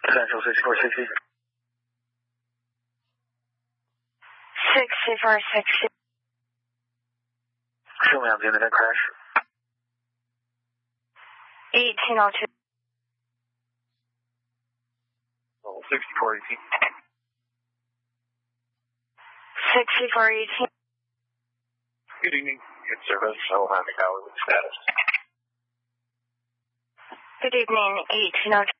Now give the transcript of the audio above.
Central 6460. 6460. Show me on the internet crash. 1802. 6418. 6418. Good evening. Good service. Ohio Valley with status. Good evening, 1802.